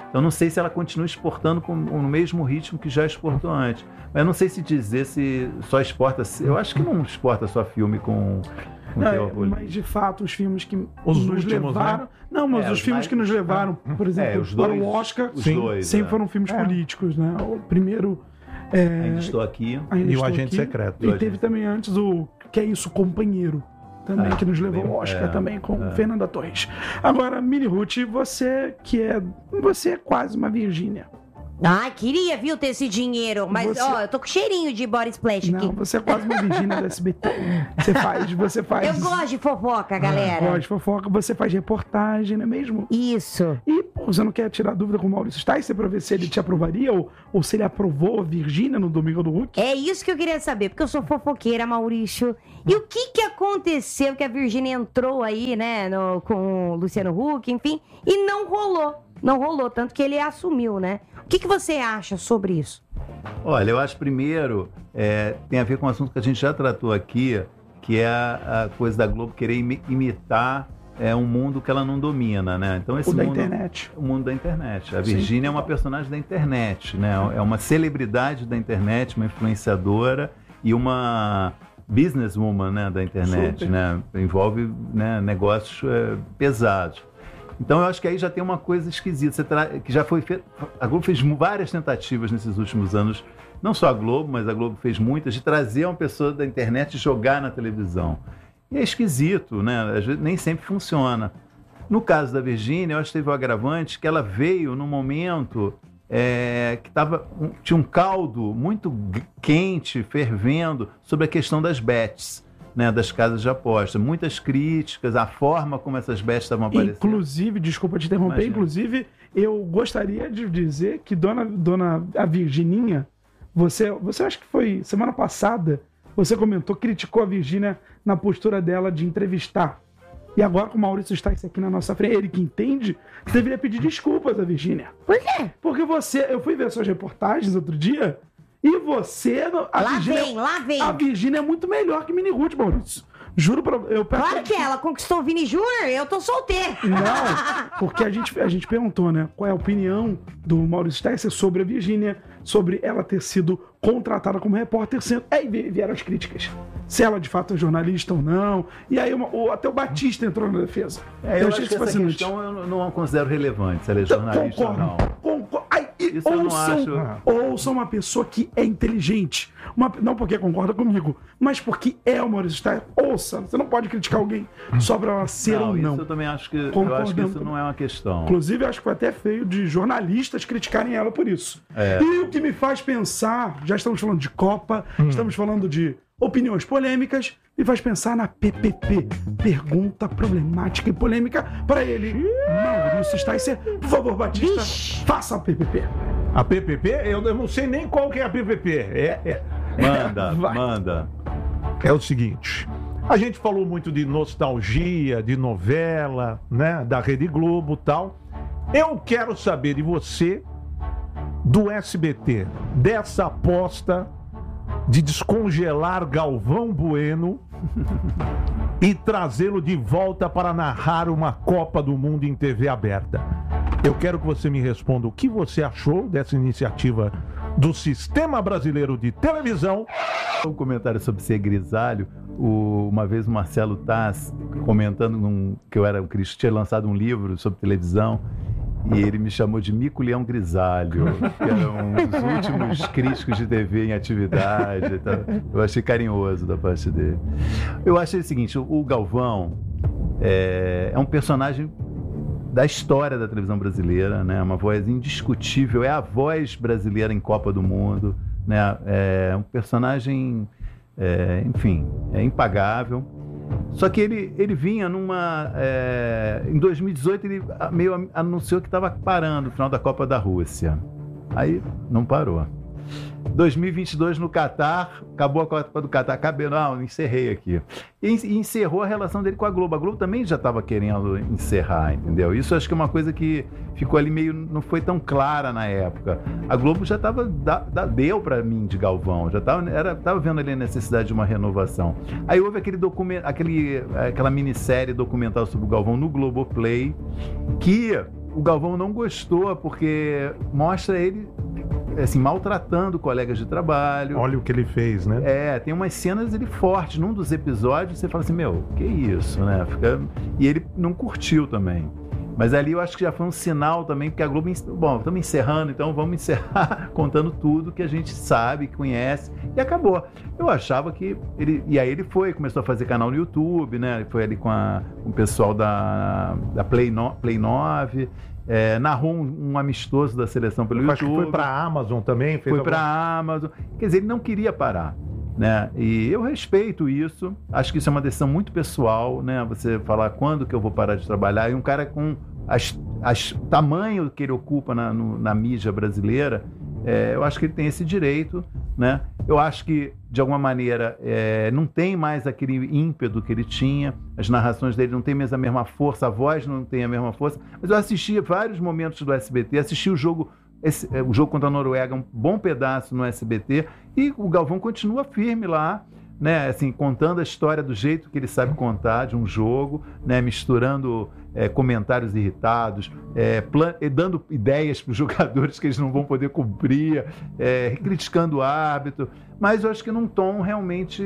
Então, não sei se ela continua exportando com, no mesmo ritmo que já exportou antes. Mas eu não sei se dizer se só exporta... Eu acho que não exporta só filme com... Não, é, mas de fato os filmes que os nos últimos, levaram, né? não, mas É, os os filmes mais- que nos levaram, por exemplo, É, os para dois- o Oscar, os sim, dois, sempre é. foram filmes É. políticos, né? O primeiro é, Ainda estou aqui. Ainda E o Estou Agente Aqui. Secreto. E O teve Agente- também antes o Que é Isso, Companheiro, também, Ah, que nos levou bem- ao Oscar é, também, com é. Fernanda Torres. Agora, Mini Ruth, você que é, você é quase uma Virgínia. Ai, queria, viu, ter esse dinheiro. Mas, Você- ó, eu tô com cheirinho de body splash Não, aqui. você é quase uma Virgínia da S B T. Você faz, você faz... Eu gosto de fofoca, galera. Gosto de fofoca, você faz reportagem, não é mesmo? Isso. E pô, você não quer tirar dúvida com o Maurício Sticer pra ver se ele te aprovaria ou, ou se ele aprovou a Virgínia no Domingo do Hulk? É isso que eu queria saber, porque eu sou fofoqueira, Maurício. E o que que aconteceu que a Virgínia entrou aí, né, no- com o Luciano Huck, enfim, e não rolou. Não rolou, tanto que ele assumiu, né? O que que você acha sobre isso? Olha, eu acho primeiro, é, tem a ver com um assunto que a gente já tratou aqui, que é a, a coisa da Globo querer imi- imitar é, um mundo que ela não domina, né? Então esse O da mundo, internet. o mundo da internet. A Sim. Virgínia é uma personagem da internet, né? É uma celebridade da internet, uma influenciadora e uma businesswoman, né, da internet, Super. né? Envolve, né, negócios é, pesados. Então eu acho que aí já tem uma coisa esquisita, Você tra... que já foi fe... a Globo fez várias tentativas nesses últimos anos, não só a Globo, mas a Globo fez muitas, de trazer uma pessoa da internet e jogar na televisão. E é esquisito, né? Às vezes nem sempre funciona. No caso da Virgínia, eu acho que teve o agravante que ela veio num momento é, que tava, um, tinha um caldo muito g- quente, fervendo, sobre a questão das bets. Né, das casas de aposta. Muitas críticas, a forma como essas bets estavam aparecendo. Inclusive, desculpa te interromper, Imagina. inclusive, eu gostaria de dizer que dona, dona a Virgininha, você, você acha que foi semana passada, você comentou, criticou a Virgínia na postura dela de entrevistar. E agora que o Maurício está aqui na nossa frente, ele que entende, você deveria pedir desculpas a Virgínia. Por quê? Porque você, eu fui ver suas reportagens outro dia, e você... A Lá Virgínia, vem, lá vem. A Virgínia é muito melhor que Mini Ruth, Maurício. Juro pra... Eu Claro que é, ela conquistou o Vini Júnior, eu tô solteiro. Não, porque a gente, a gente perguntou, né? Qual é a opinião do Maurício Sticer sobre a Virgínia, sobre ela ter sido contratada como repórter, sendo... Aí vieram as críticas. Se ela de fato é jornalista ou não. E aí uma, o, até o Batista entrou na defesa. É, eu, acho que essa questão eu não considero relevante, se ela é jornalista Concordo, ou não. concordo. Ai, e Isso eu não ouçam, acho. ouçam uma pessoa que é inteligente. Uma, não porque concorda comigo, mas porque é o Maurício Sticer. Ouça, você não pode criticar alguém só pra ela ser Não, ou não. isso eu também acho que, eu Concordando acho que isso com- não é uma questão. Inclusive, acho que foi até feio de jornalistas criticarem ela por isso. É. E o que me faz pensar, já estamos falando de Copa, estamos falando de opiniões polêmicas, me faz pensar na P P P. Pergunta problemática e polêmica para ele. Maurício Sticer, por favor, Batista, faça a P P P. A P P P? Eu, eu não sei nem qual que é a P P P. É, é, Manda, Vai. manda. é o seguinte. A gente falou muito de nostalgia, de novela, né? Da Rede Globo e tal. Eu quero saber de você, do S B T, dessa aposta de descongelar Galvão Bueno e trazê-lo de volta para narrar uma Copa do Mundo em T V aberta. Eu quero que você me responda o que você achou dessa iniciativa do Sistema Brasileiro de Televisão. Um comentário sobre ser grisalho. O- uma vez o Marcelo Taz comentando num- que eu era o Cristo, tinha lançado um livro sobre televisão e ele me chamou de Mico Leão Grisalho, que era um dos últimos críticos de T V em atividade. e tal. Eu achei carinhoso da parte dele. Eu achei o seguinte: o Galvão é, é um personagem da história da televisão brasileira, né? Uma voz indiscutível, é a voz brasileira em Copa do Mundo, né? É um personagem, é, enfim, é impagável. Só que ele, ele vinha numa... é, em dois mil e dezoito ele meio anunciou que estava parando no final da Copa da Rússia. Aí não parou. dois mil e vinte e dois no Catar, acabou a Copa do Catar, acabou, não, encerrei aqui. E, e encerrou a relação dele com a Globo. A Globo também já estava querendo encerrar, entendeu? Isso acho que é uma coisa que ficou ali meio, não foi tão clara na época. A Globo já estava, deu para mim de Galvão, já estava era, tava vendo ali a necessidade de uma renovação. Aí houve aquele documento, aquele, aquela minissérie documental sobre o Galvão no Globoplay, que o Galvão não gostou, porque mostra ele, assim, maltratando colegas de trabalho. Olha o que ele fez, né? É, tem umas cenas ele fortes. Num dos episódios, você fala assim, meu, que isso, né? Fica... E ele não curtiu também. Mas ali eu acho que já foi um sinal também, porque a Globo... Bom, estamos encerrando, então vamos encerrar contando tudo que a gente sabe, conhece, e acabou. Eu achava que ele... E aí ele foi, começou a fazer canal no YouTube, né? Foi ali com, a... com o pessoal da, da Play, no... Play nove, é, narrou um, um amistoso da seleção pelo eu YouTube. Acho que foi para a Amazon também. Fez foi algum... para a Amazon. Quer dizer, ele não queria parar. Né? E eu respeito isso, acho que isso é uma decisão muito pessoal, né? Você falar quando que eu vou parar de trabalhar, e um cara com as, as, o tamanho que ele ocupa na, no, na mídia brasileira, é, eu acho que ele tem esse direito, né? Eu acho que, de alguma maneira, é, não tem mais aquele ímpeto que ele tinha, as narrações dele não têm mais a mesma força, a voz não tem a mesma força, mas eu assisti vários momentos do S B T, assisti o jogo Esse, o jogo contra a Noruega, um bom pedaço no S B T, e o Galvão continua firme lá, né, assim, contando a história do jeito que ele sabe contar de um jogo, né, misturando é, comentários irritados, é, plan- dando ideias para os jogadores que eles não vão poder cumprir, é, criticando o árbitro, mas eu acho que num tom realmente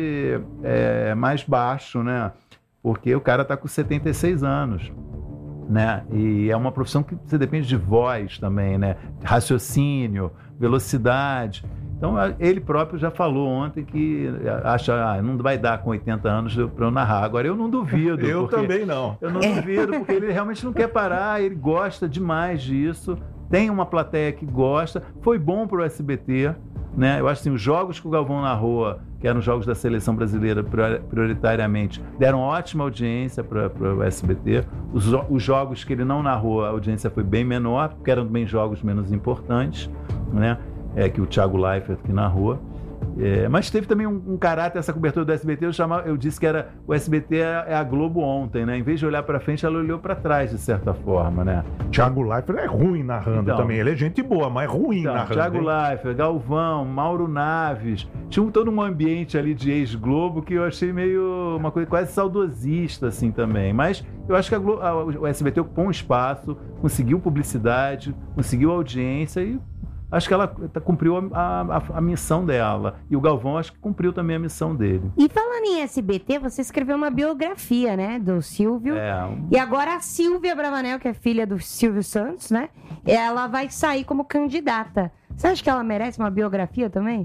é, mais baixo, né, porque o cara está com setenta e seis anos. Né? E é uma profissão que você depende de voz também, né? Raciocínio, velocidade. Então, ele próprio já falou ontem que acha, ah, não vai dar com oitenta anos para eu narrar. Agora, eu não duvido. Eu também não. Eu não duvido, porque ele realmente não quer parar, ele gosta demais disso, tem uma plateia que gosta, foi bom para o S B T, né? Eu acho assim, os jogos que o Galvão narrou, que eram jogos da seleção brasileira prioritariamente, deram ótima audiência para o S B T. Os, os jogos que ele não narrou, a audiência foi bem menor, porque eram bem jogos menos importantes, né? É, que o Thiago Leifert que narrou. É, mas teve também um, um caráter, essa cobertura do S B T, eu, chamava, eu disse que era, o S B T é a Globo ontem, né? Em vez de olhar para frente, ela olhou para trás, de certa forma, né? Thiago Leifert é ruim narrando então, também, ele é gente boa, mas ruim então, narrando. Thiago Leifert, Galvão, Mauro Naves, tinha um, todo um ambiente ali de ex-Globo que eu achei meio, uma coisa quase saudosista, assim, também. Mas eu acho que a Globo, a, o S B T ocupou um espaço, conseguiu publicidade, conseguiu audiência e acho que ela cumpriu a, a, a missão dela. E o Galvão acho que cumpriu também a missão dele. E falando em S B T, você escreveu uma biografia, né? Do Silvio. É. E agora a Silvia Bravanel, que é filha do Silvio Santos, né? Ela vai sair como candidata. Você acha que ela merece uma biografia também?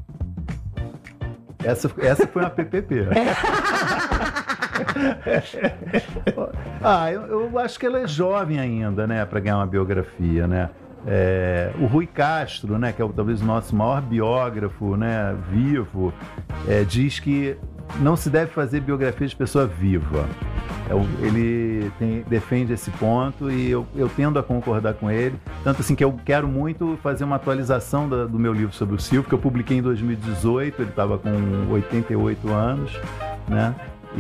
Essa, essa foi uma P P P. ah, eu, eu acho que ela é jovem ainda, né? Para ganhar uma biografia, né? É, o Rui Castro, né, que é talvez o nosso maior biógrafo, né, vivo, é, diz que não se deve fazer biografia de pessoa viva. É, ele tem, defende esse ponto e eu, eu tendo a concordar com ele. Tanto assim que eu quero muito fazer uma atualização da, do meu livro sobre o Silvio, que eu publiquei em dois mil e dezoito, ele estava com oitenta e oito anos, né?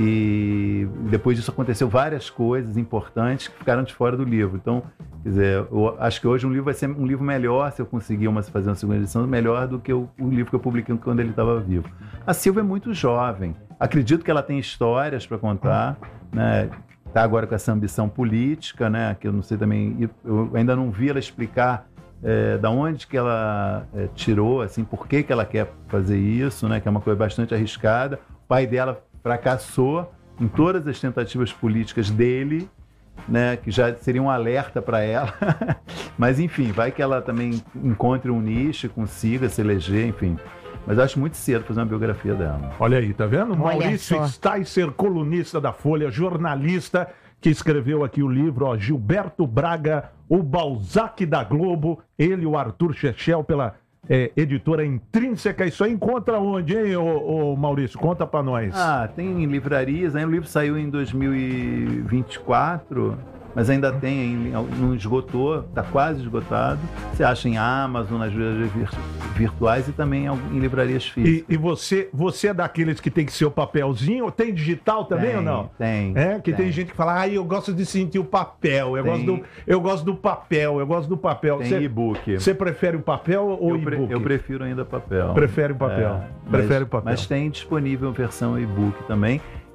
E depois disso aconteceu várias coisas importantes que ficaram de fora do livro. Então, quer dizer, eu acho que hoje um livro vai ser um livro melhor, se eu conseguir uma, fazer uma segunda edição, melhor do que o, o livro que eu publiquei quando ele estava vivo. A Silvia é muito jovem. Acredito que ela tem histórias para contar, né? Está agora com essa ambição política, né? Que eu não sei também, eu ainda não vi ela explicar é, da onde que ela é, tirou, assim, por que que ela quer fazer isso, né? Que é uma coisa bastante arriscada. O pai dela fracassou em todas as tentativas políticas dele, né, que já seria um alerta para ela. Mas, enfim, vai que ela também encontre um nicho, consiga se eleger, enfim. Mas eu acho muito cedo fazer uma biografia dela. Olha aí, tá vendo? Olha Maurício só. Sticer, colunista da Folha, jornalista, que escreveu aqui o livro, ó, Gilberto Braga, o Balzac da Globo, ele e o Arthur Chechel pela... É, editora Intrínseca. Isso aí encontra onde, hein, ô, ô Maurício? Conta pra nós. Ah, tem em livrarias, aí o livro saiu em dois mil e vinte e quatro, mas ainda tem, não esgotou, está quase esgotado. Você acha em Amazon, nas livrarias virtuais e também em livrarias físicas. E, e você, você é daqueles que tem que ser o papelzinho? Tem digital também tem, ou não? Tem. É, que tem. tem gente que fala, ah, eu gosto de sentir o papel, eu, tem. gosto do, eu gosto do papel, eu gosto do papel. Tem você, e-book. Você prefere o papel ou eu pre, e-book? Eu prefiro ainda papel. Prefere o papel. É, Prefere mas, o papel. Mas tem disponível versão e-book também.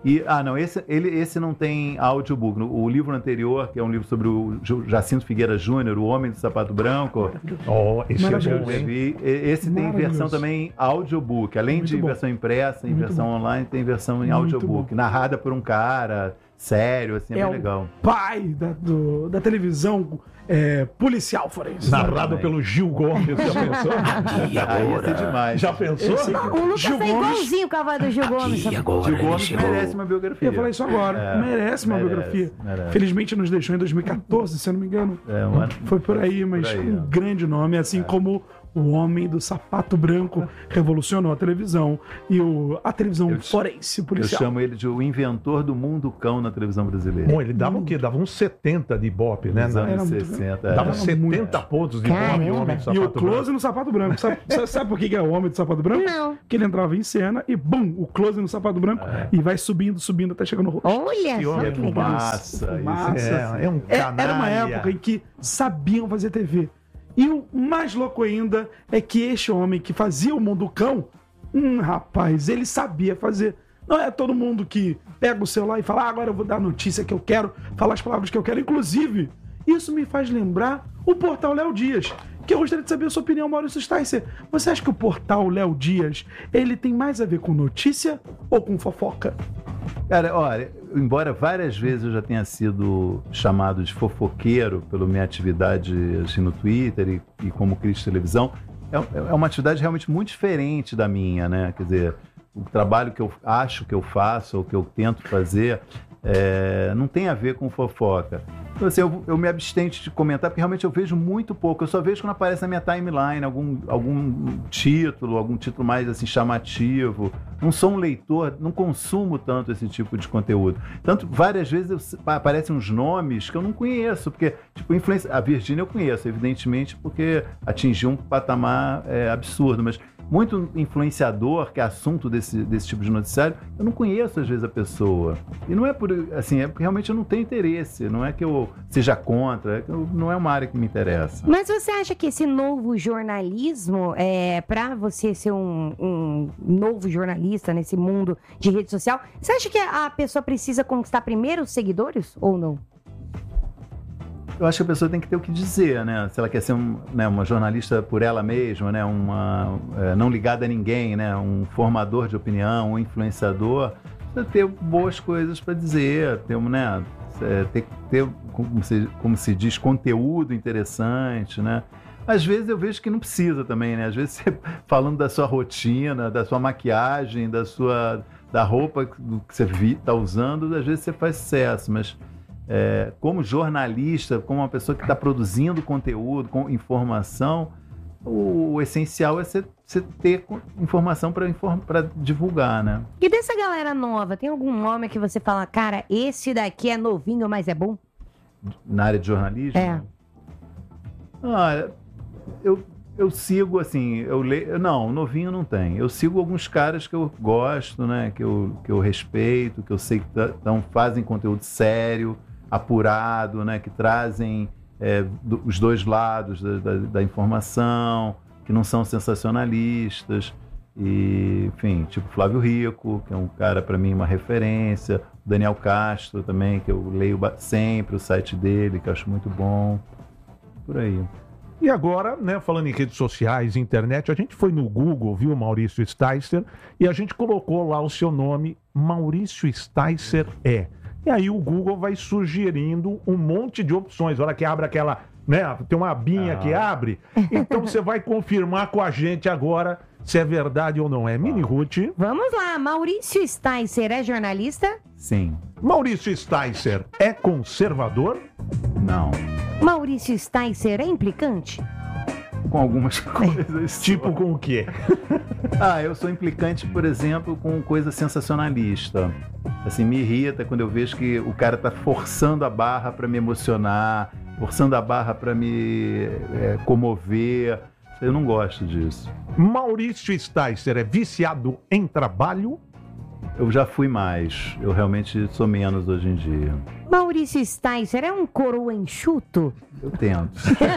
E, ah, não, esse, ele, esse não tem audiobook. O livro anterior, que é um livro sobre o Jacinto Figueira Júnior, O Homem do Sapato Branco. Oh, esse é bom, hein? Esse tem versão também audiobook. Além Muito de bom. versão impressa, em Muito versão bom. online, tem versão em Muito audiobook. Bom. Narrada por um cara sério, assim, é, é bem legal. Pai da, do, da televisão é, policial forense. Narrado pelo Gil Gomes, já pensou? E agora? Ah, demais. Já pensou? Esse, o Lucas Gil é igualzinho o cavalo do Gil Gomes. E agora, Gil Gomes merece uma biografia. Eu falei isso agora. É, merece uma merece, biografia. Merece. Felizmente nos deixou em dois mil e quatorze, se eu não me engano. É, uma... Foi por aí, mas por aí, um é. grande nome, assim é. como O Homem do Sapato Branco revolucionou a televisão e o, a televisão eu, forense policial. Eu chamo ele de o inventor do mundo cão na televisão brasileira. Bom, ele dava hum. o quê? Dava uns setenta de Ibope, né? Nos anos sessenta. É. Dava setenta pontos de Ibope, o Homem do Sapato Branco. E o close branco. no Sapato Branco. Sabe, sabe, sabe por que é o Homem do Sapato Branco? Não. Que ele entrava em cena e, bum, o close no Sapato Branco é. e vai subindo, subindo até chegar no rosto. Olha que só que legal. Massa. É, é um canalha. Era uma época em que sabiam fazer T V. E o mais louco ainda é que este homem que fazia o Mundo Cão, hum, rapaz, ele sabia fazer. Não é todo mundo que pega o celular e fala, ah, agora eu vou dar a notícia que eu quero, falar as palavras que eu quero. Inclusive, isso me faz lembrar o Portal Léo Dias, que eu gostaria de saber a sua opinião, Maurício Sticer. Você acha que o Portal Léo Dias, ele tem mais a ver com notícia ou com fofoca? Cara, olha, embora várias vezes eu já tenha sido chamado de fofoqueiro pela minha atividade assim, no Twitter e, e como crítico de televisão, é, é uma atividade realmente muito diferente da minha, né? Quer dizer, o trabalho que eu acho que eu faço, ou que eu tento fazer, é, não tem a ver com fofoca. Então, assim, eu, eu me abstenho de comentar, porque realmente eu vejo muito pouco. Eu só vejo quando aparece na minha timeline algum, algum título, algum título mais assim, chamativo. Não sou um leitor, não consumo tanto esse tipo de conteúdo. Tanto, várias vezes eu, aparecem uns nomes que eu não conheço, porque, tipo, influência, a Virgínia eu conheço, evidentemente, porque atingiu um patamar é, absurdo, mas muito influenciador, que é assunto desse, desse tipo de noticiário, eu não conheço, às vezes, a pessoa. E não é por, assim, é porque realmente eu não tenho interesse, não é que eu seja contra, é que eu, não é uma área que me interessa. Mas você acha que esse novo jornalismo, é, para você ser um, um novo jornalista nesse mundo de rede social, você acha que a pessoa precisa conquistar primeiro os seguidores ou não? Eu acho que a pessoa tem que ter o que dizer, né? Se ela quer ser um, né, uma jornalista por ela mesma, né? uma, é, não ligada a ninguém, né? Um formador de opinião, um influenciador, precisa ter boas coisas para dizer, ter, né? ter, ter como, se, como se diz, conteúdo interessante, né? Às vezes eu vejo que não precisa também, né? Às vezes você, falando da sua rotina, da sua maquiagem, da sua da roupa que você está usando, às vezes você faz sucesso, mas É, como jornalista, como uma pessoa que está produzindo conteúdo, com informação, o, o essencial é você, você ter informação para inform, divulgar, né? E dessa galera nova, tem algum nome que você fala, cara, esse daqui é novinho, mas é bom? Na área de jornalismo? É. Ah, eu, eu sigo, assim, eu leio... Não, novinho não tem. Eu sigo alguns caras que eu gosto, né? Que eu, que eu respeito, que eu sei que tão, fazem conteúdo sério, apurado, né, que trazem é, do, os dois lados da, da, da informação, que não são sensacionalistas, e, enfim, tipo Flávio Rico, que é um cara, para mim, uma referência, o Daniel Castro também, que eu leio sempre o site dele, que eu acho muito bom, por aí. E agora, né, falando em redes sociais, internet, a gente foi no Google, viu, Maurício Sticer, e a gente colocou lá o seu nome, Maurício Sticer é. E aí o Google vai sugerindo um monte de opções. A hora que abre aquela, né, tem uma abinha ah. que abre. Então você vai confirmar com a gente agora se é verdade ou não. É Mini Ruth. Vamos lá, Maurício Sticer é jornalista? Sim. Maurício Sticer é conservador? Não. Maurício Sticer é implicante? Com algumas coisas. Tipo com o quê? Ah, eu sou implicante, por exemplo, com coisa sensacionalista. Assim, me irrita quando eu vejo que o cara tá forçando a barra para me emocionar, forçando a barra para me é, comover. Eu não gosto disso. Maurício Sticer é viciado em trabalho? Eu já fui mais. Eu realmente sou menos hoje em dia. Maurício Sticer é um coroa enxuto? Eu tento.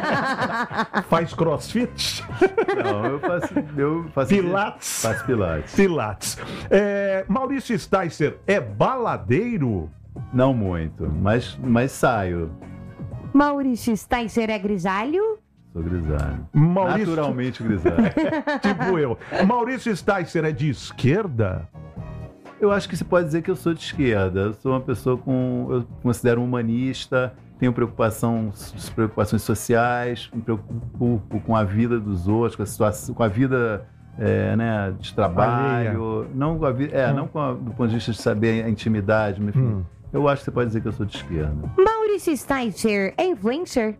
Faz crossfit? Não, eu faço... Eu faço Pilates? Faço pilates. Pilates. É, Maurício Sticer é baladeiro? Não muito, mas, mas saio. Maurício Sticer é grisalho? Sou grisalho. Maurício... Naturalmente grisalho. Tipo eu. Maurício Sticer é de esquerda? Eu acho que se pode dizer que eu sou de esquerda. Eu sou uma pessoa com... Eu considero humanista, tenho preocupação, preocupações sociais, me preocupo com a vida dos outros, com a situação, com a vida é, né, de trabalho. Alheia. Não com a vida... É, hum. não com a, do ponto de vista de saber a intimidade, enfim. Hum. Eu acho que você pode dizer que eu sou de esquerda. Maurício Sticer é influencer?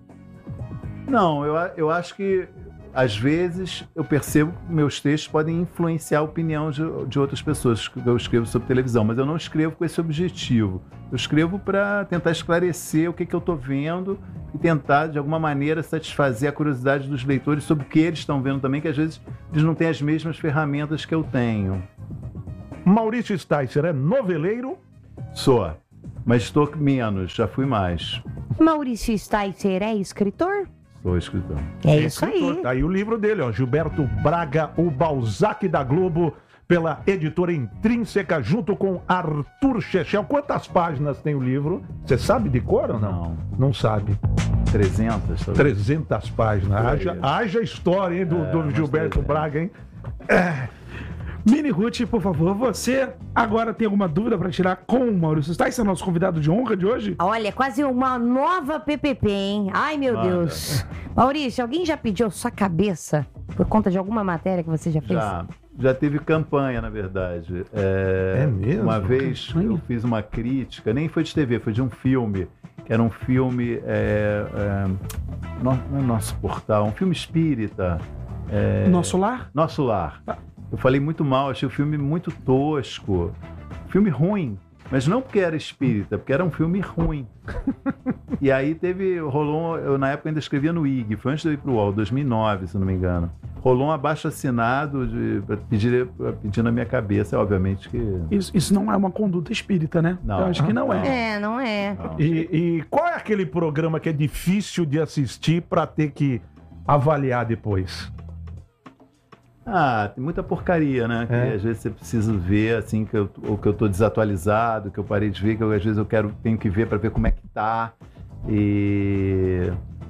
Não, eu, eu acho que, às vezes, eu percebo que meus textos podem influenciar a opinião de, de outras pessoas que eu escrevo sobre televisão, mas eu não escrevo com esse objetivo. Eu escrevo para tentar esclarecer o que, que eu estou vendo e tentar, de alguma maneira, satisfazer a curiosidade dos leitores sobre o que eles estão vendo também, que às vezes eles não têm as mesmas ferramentas que eu tenho. Maurício Sticer é noveleiro? Sou, mas estou menos, já fui mais. Maurício Sticer é escritor? Sou escritor. É isso aí. Tá aí o livro dele, ó, Gilberto Braga, o Balzac da Globo, pela editora Intrínseca, junto com Arthur Chechel. Quantas páginas tem o livro? Você sabe de cor ou não? Não. Não sabe. trezentas. Sabe? trezentas páginas. Haja, haja história, hein, do, é, do Gilberto Braga, hein? É. Mini Ruth, por favor, você agora tem alguma dúvida para tirar com o Maurício Sticer, nosso convidado de honra de hoje? Olha, quase uma nova P P P, hein? Ai, meu ah, Deus. É. Maurício, alguém já pediu sua cabeça por conta de alguma matéria que você já fez? Já. Já teve campanha, na verdade. É, é mesmo? Uma vez campanha? Eu fiz uma crítica, nem foi de T V, foi de um filme, que era um filme, é, é, no, no nosso portal, um filme espírita. É, Nosso Lar? Nosso Lar. Ah. Eu falei muito mal, achei o filme muito tosco. Filme ruim, mas não porque era espírita, porque era um filme ruim. E aí teve, rolou, eu na época ainda escrevia no I G, foi antes de eu ir pro U O L, dois mil e nove, se não me engano. Rolou um abaixo-assinado de, pra pedir, pra pedir na minha cabeça, obviamente que... Isso, isso não é uma conduta espírita, né? Não. Eu acho que não, não. é. É, não é. Não. E, e qual é aquele programa que é difícil de assistir para ter que avaliar depois? Ah, tem muita porcaria, né? Que é. Às vezes você precisa ver, assim, que eu, ou que eu tô desatualizado, que eu parei de ver, que eu, às vezes eu quero, tenho que ver para ver como é que tá. E...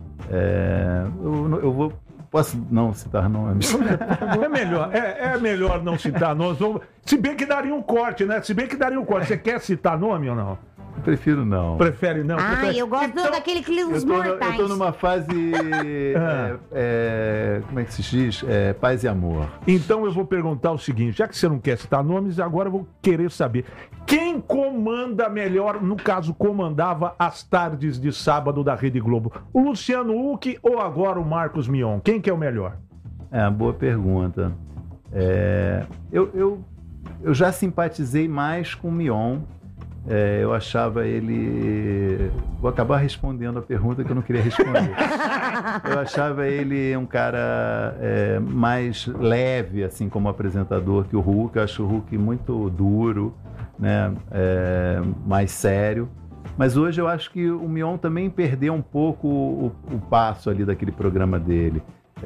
É, eu, eu vou... Posso não citar nomes? É melhor, é, é melhor não citar nomes. Se bem que daria um corte, né? Se bem que daria um corte. Você quer citar nome ou não? Eu prefiro não. Prefere não? Ah, Prefere... eu gosto então, daquele clima dos mortais. Eu tô numa fase... é, é, como é que se diz? É, paz e amor. Então eu vou perguntar o seguinte, já que você não quer citar nomes, agora eu vou querer saber. Quem comanda melhor, no caso, comandava as tardes de sábado da Rede Globo? O Luciano Huck ou agora o Marcos Mion? Quem que é o melhor? É uma boa pergunta. É, eu, eu, eu já simpatizei mais com o Mion. É, eu achava ele... Vou acabar respondendo a pergunta que eu não queria responder. Eu achava ele um cara é, mais leve, assim, como apresentador que o Huck. Eu acho o Huck muito duro, né? É, mais sério. Mas hoje eu acho que o Mion também perdeu um pouco o, o passo ali daquele programa dele.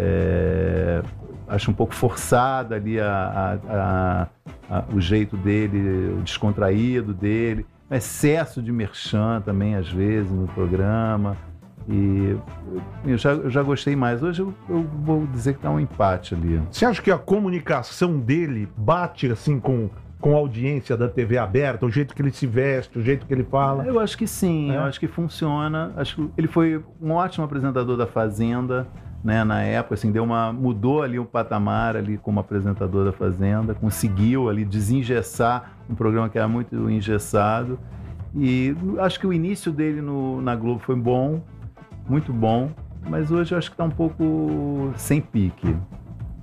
É, acho um pouco forçado ali a, a, a, a, o jeito dele, o descontraído dele, excesso de merchan também às vezes no programa, e eu já, eu já gostei mais. Hoje eu, eu vou dizer que está um empate ali. Você acha que a comunicação dele bate assim com, com a audiência da T V aberta, o jeito que ele se veste, o jeito que ele fala? Eu acho que sim, é. eu acho que funciona. Acho que ele foi um ótimo apresentador da Fazenda, né, na época, assim, deu uma, mudou ali o patamar ali como apresentador da Fazenda, conseguiu ali desengessar um programa que era muito engessado, e acho que o início dele no, na Globo foi bom, muito bom, mas hoje eu acho que está um pouco sem pique.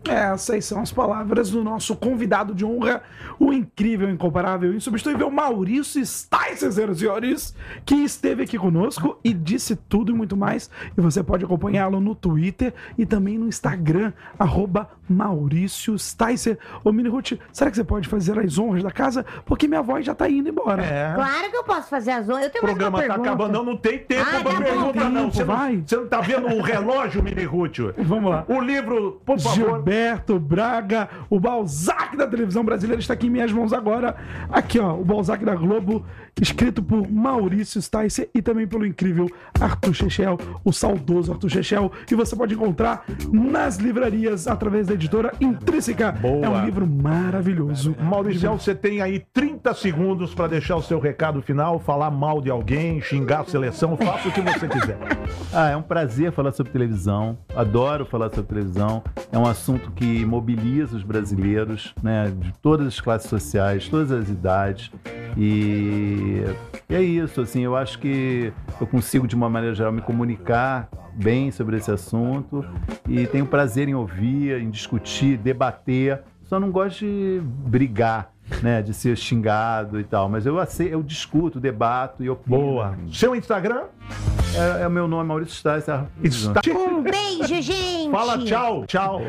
Essas são as palavras do nosso convidado de honra, o incrível, incomparável, insubstituível Maurício Sticer, senhoras e senhores, que esteve aqui conosco e disse tudo e muito mais. E você pode acompanhá-lo no Twitter e também no Instagram, arroba Maurício Sticer. Ô, Mini Ruth, será que você pode fazer as honras da casa? Porque minha voz já tá indo embora. É. Claro que eu posso fazer as honras. Eu tenho o programa tá acabando, não, não tem tempo ah, pra tá pergunta, não. Você, vai. não. você não tá vendo o relógio, Mini Ruth? Vamos lá. O livro, por favor. Gilberto Braga, o Balzac da televisão brasileira, está aqui em minhas mãos agora. Aqui, ó, o Balzac da Globo, escrito por Maurício Sticer e também pelo incrível Arthur Chechel, o saudoso Arthur Chechel. E você pode encontrar nas livrarias através da editora Intrínseca. Boa. É um livro maravilhoso. Maurício, você tem aí trinta segundos para deixar o seu recado final, falar mal de alguém, xingar a seleção, faça o que você quiser. Ah, é um prazer falar sobre televisão. Adoro falar sobre televisão. É um assunto que mobiliza os brasileiros, né, de todas as classes sociais, todas as idades. E, e é isso, assim, eu acho que eu consigo, de uma maneira geral, me comunicar bem sobre esse assunto e tenho prazer em ouvir, em discutir, debater. Só não gosto de brigar, né, de ser xingado e tal, mas eu, eu discuto, debato e opino. Boa. Seu Instagram? É, é o meu nome, Maurício Sticer. Um beijo, gente! Fala tchau, tchau.